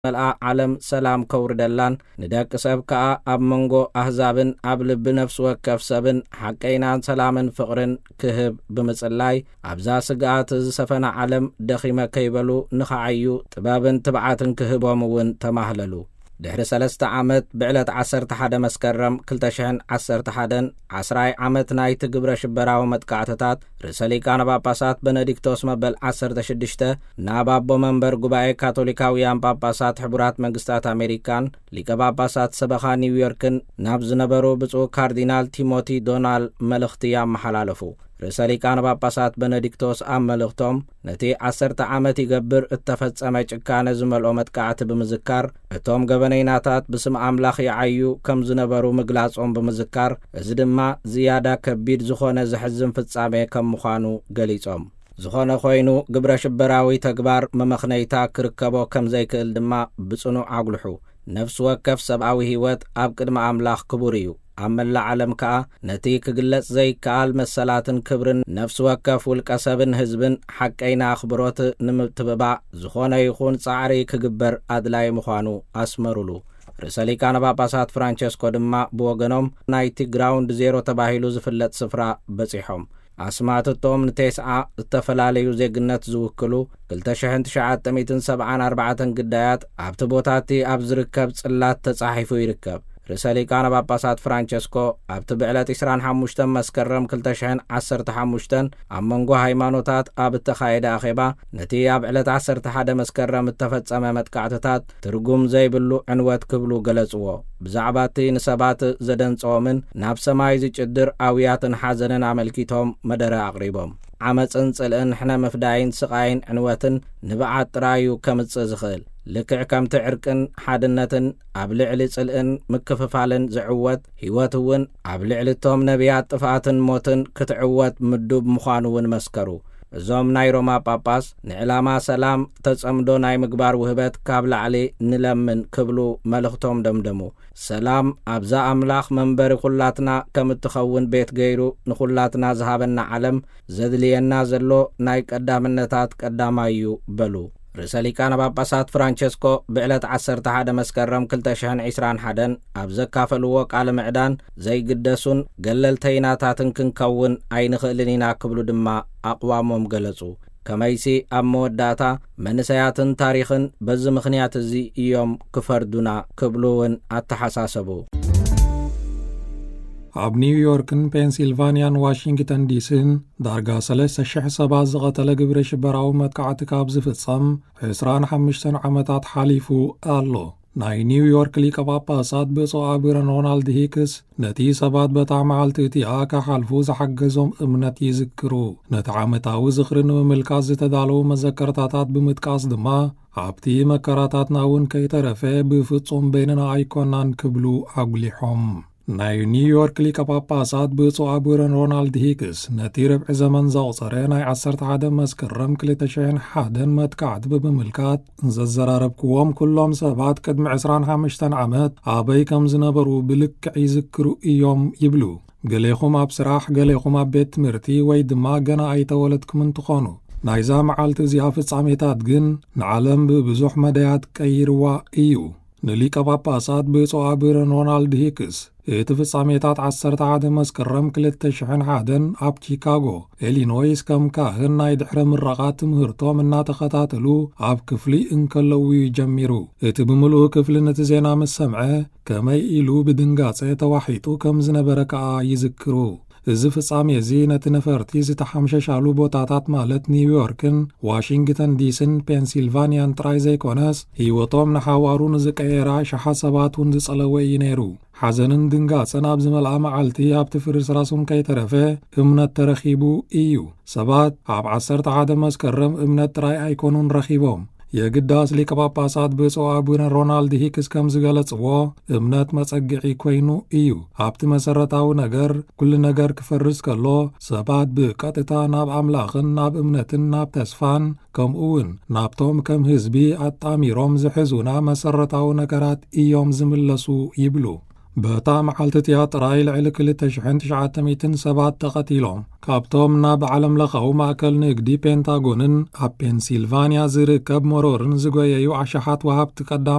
ملأ عالم سلام كوردلان ندق سب كا اب منغو احزابن اب لب نفس وكف سبن حقينا سلامن فقرن كهب بمصلاي ابزا سغات زسفنا عالم دخيمه كيبلو نخعيو طبابن تبعاتن كهبوم ون تماهللو دحر 3 عامت بعلت 11 مسكرم 2011 10 عامت نايت ግብረ ሽበራው መጥቃዕተታት ርእሰ ሊቃነ ጳጳሳት ቤኔዲክቶስ መበል 16 ናባቦ መንበር ጉባኤ ካቶሊካውያን ጳጳሳት ሕቡራት መንግስታት አሜሪካን ሊቀ ጳጳሳት ሰበኻ ኒውዮርክን ናብ ዝነበሩ ብፁዕ ካርዲናል ቲሞቲ ዶናል መልእኽቲ ያመሓላለፉ ርእሰ ሊቃነ ጳጳሳት ቤኔዲክቶስ አመልእኽቶም ነቲ 10 ዓመት ይገብር እተፈጸመ ጭካነ ዝመልኦ መጥቃዕቲ ብምዝካር እቶም ገበነይናታት ብስም አምላኽ ይዓዩ ከም ዝነበሩ ምግላጾም ብምዝካር እዚ ድማ ዝያዳ ከቢድ ዝኾነ ዝሕዝን ፍጻሜ ከም ምዃኑ ገሊጾም ዝኾነ ኮይኑ ግብረ ሽበራዊ ተግባር መመኽነይታ ክርከቦ ከም ዘይክእል ድማ ብጽኑዕ አጉልሑ ነፍስ ወከፍ ሰብአዊ ህይወት ኣብ ቅድመ አምላኽ ክቡር እዩ አመላ ዓለም ከአ ነቲ ክግለጽ ዘይከአል መሰላትን ክብርን ነፍስ ወከፍ ውልቀሰብን ህዝብን ሐቀይና አኽብሮት ንምትብባ ዝኾነ ይኹን ጻዕሪ ክግበር አድላይ ምዃኑ አስመሩሉ ርእሰ ሊቃነ ጳጳሳት ፍራንቸስኮ ድማ ብወገኖም ናይቲ ግራውንድ ዜሮ ተባሂሉ ዝፍለጥ ስፍራ በጺሖም አስማትቶም ንቴስዓ ዝተፈላለዩ ዜግነት ዝውክሉ 2974 ግዳያት ኣብቲ ቦታቲ ኣብ ዝርከብ ጽላት ተጻሒፉ ይርከብ ርእሰ ሊቃነ ጳጳሳት ፍራንቸስኮ ኣብቲ ብዕለት 25 መስከረም 2015 ኣብ መንጎ ሃይማኖታት ኣብ ተኻየደ ኣኼባ ነቲ ኣብ ዕለት 11 መስከረም እተፈጸመ መጥቃዕትታት ትርጉም ዘይብሉ ዕንወት ክብሉ ገለጽዎ ብዛዕባ እቲ ንሰባት ዘደንጸዎምን ናብ ሰማይ ዝጭድር ኣውያትን ሓዘንን ኣመልኪቶም መደረ ኣቕሪቦም ዓመፅን ጽልእን ሕነ መፍዳይን ስቃይን ዕንወትን ንብዓት ጥራዩ ከምጽእ ዝኽእል ልክዕ ከምቲ ዕርቅን ሓድነትን ኣብ ልዕሊ ጽልእን ምክፍፋልን ዝዕወት ህይወት እውን ኣብ ልዕሊ ቶም ነቢያት ጥፋትን ሞትን ክትዕወት ምዱብ ምዃኑ እውን መስከሩ እዞም ናይ ሮማ ጳጳስ ንዕላማ ሰላም ተጸምዶ ናይ ምግባር ውህበት ካብ ላዕሊ ንለምን ክብሉ መልእኽቶም ደምደሙ ሰላም ኣብዛ አምላኽ መንበሪ ኩላትና ከም እትኸውን ቤት ገይሩ ንኩላትና ዝሃበና ዓለም ዘድልየና ዘሎ ናይ ቀዳምነታት ቀዳማዩ በሉ ርእሰ ሊቃነ ጳጳሳት ፍራንቸስኮ ብዕለት 11 መስከረም 2021 ኣብ ዘካፈልዎ ቃለ ምዕዳን ዘይግደሱን ገለልተይናታትን ክንከውን ኣይንኽእልን ኢና ክብሉ ድማ ኣቕዋሞም ገለጹ ከመይሲ ኣብ መወዳእታ መንሰያትን ታሪኽን በዚ ምኽንያት እዚ እዮም ክፈርዱና ክብሉውን ኣተሓሳሰቡ ኣብ ኒውዮርክን ፔንሲልቫንያን ዋሽንግተን ዲሲን ዳርጋ 3,000 ሰባት ዝቐተለ ግብረ ሽበራዊ መጥቃዕቲ ካብ ዝፍጸም 25 ዓመታት ሓሊፉ ኣሎ ናይ ኒውዮርክ ሊቀ ጳጳሳት ብፁዕ ኣቡነ ሮናልድ ሂክስ ነቲ ሰባት በታ መዓልቲ እቲኣ ካሓልፉ ዝሓገዞም እምነት ይዝክሩ ነቲ ዓመታዊ ዝኽሪ ንምምልካት ዝተዳለዉ መዘከርታታት ብምጥቃስ ድማ ኣብቲ መከራታትና እውን ከይተረፈ ብፍጹም በይንና ኣይኮናን ክብሉ ኣጉሊሖም ናይ ኒውዮርክ ሊቀ ጳጳሳት ብፁዕ ኣቡነ ሮናልድ ሂክስ ነቲ ርብዒ ዘመን ዘቑፀረ ናይ 11 መስከረም 2001 መጥቃዕቲ ብምምልካት ዘዘራረብክዎም ኩሎም ሰባት ቅድሚ 25 ዓመት ኣበይ ከም ዝነበሩ ብልክዕ ይዝክሩ እዮም ይብሉ ገሌኹም ኣብ ስራሕ ገሌኹም ኣብ ቤት ትምህርቲ ወይ ድማ ገና ኣይተወለድኩም እንትኾኑ ናይዛ መዓልቲ እዚኣ ፍጻሜታት ግን ንዓለም ብብዙሕ መዳያት ቀይርዋ እዩ ንሊቀ ጳጳሳት ብፁዕ ኣቡነ ሮናልድ ሂክስ እቲ ፍጻሜታት 11 መስከረም 2001 ኣብ ቺካጎ ኢሊኖይስ ከም ካህን ናይ ድሕረ ምረቓ ትምህርቶም እናተኸታተሉ ኣብ ክፍሊ እንከለዉ ጀሚሩ እቲ ብምሉእ ክፍሊ ነቲ ዜና ምስ ሰምዐ ከመይ ኢሉ ብድንጋጸ ተዋሒጡ ከም ዝነበረ ከኣ ይዝክሩ እዚ ፍጻሜ እዚ ነቲ ነፈርቲ ዝተሓምሸሻሉ ቦታታት ማለት ኒውዮርክን ዋሽንግተን ዲሲን ፔንሲልቫንያን ጥራይ ዘይኮነስ ህይወቶም ንሓዋሩ ንዝቀየራ ሸሓት ሰባት እውን ዝጸለወ እዩ ነይሩ ሓዘንን ድንጋጸን ኣብ ዝመልኣ መዓልቲ ኣብቲ ፍርስራሱን ከይተረፈ እምነት ተረኺቡ እዩ ሰባት ኣብ 11 መስከረም እምነት ጥራይ ኣይኮኑን ረኺቦም የግዳስ ሊቀ ጳጳሳት ብፁዕ ኣቡነ ሮናልድ ሂክስ ከም ዝገለጽዎ እምነት መጸግዒ ኮይኑ እዩ ኣብቲ መሰረታዊ ነገር ኩሉ ነገር ክፈርስ ከሎ ሰባት ብቀጥታ ናብ ኣምላኽን ናብ እምነትን ናብ ተስፋን ከምኡውን ናብቶም ከም ህዝቢ ኣጣሚሮም ዝሕዙና መሰረታዊ ነገራት እዮም ዝምለሱ ይብሉ በታ መዓልቲ እያ ጥራይ ልዕሊ 2900 ሰባት ተቐቲሎም ካብቶም ናብ ዓለም ለኻዊ ማእከል ንግዲ ፔንታጎንን ኣብ ፔንሲልቫንያ ዝርከብ መሮርን ዝጎየዩ ኣሽሓት ወሃብቲ ቀዳም